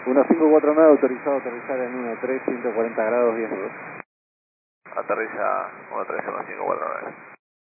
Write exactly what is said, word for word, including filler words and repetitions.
uno cinco cuatro nueve autorizado a aterrizar en uno tres, ciento cuarenta grados, diez nudos. Aterriza uno tres uno cinco cuatro nueve.